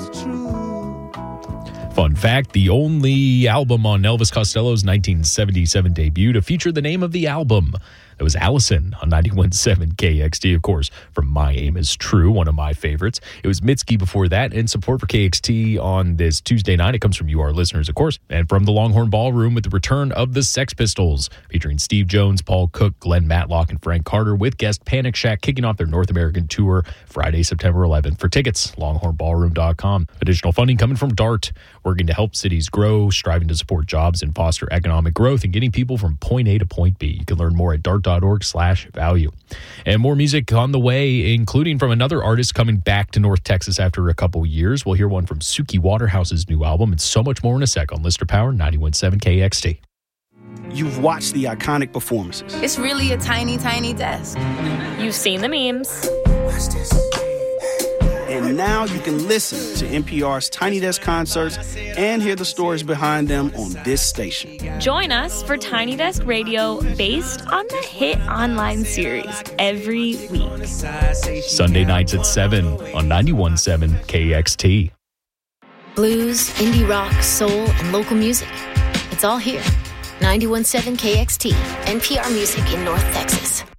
true. Fun fact, the only album on Elvis Costello's 1977 debut to feature the name of the album. That was Allison on 91.7 KXT, of course, from My Aim is True, one of my favorites. It was Mitski before that, and support for KXT on this Tuesday night. It comes from you, our listeners, of course, and from the Longhorn Ballroom with the return of the Sex Pistols, featuring Steve Jones, Paul Cook, Glenn Matlock, and Frank Carter, with guest Panic Shack kicking off their North American tour Friday, September 11th. For tickets, longhornballroom.com. Additional funding coming from DART, working to help cities grow, striving to support jobs and foster economic growth, and getting people from point A to point B. You can learn more at dart.org/value. And more music on the way, including from another artist coming back to North Texas after a couple years. We'll hear one from Suki Waterhouse's new album, and so much more in a sec on Lister Power 91.7 KXT. You've watched the iconic performances. It's really a tiny, tiny desk. You've seen the memes. And now you can listen to NPR's Tiny Desk concerts and hear the stories behind them on this station. Join us for Tiny Desk Radio, based on the hit online series, every week. Sunday nights at 7 on 91.7 KXT. Blues, indie rock, soul, and local music. It's all here. 91.7 KXT, NPR Music in North Texas.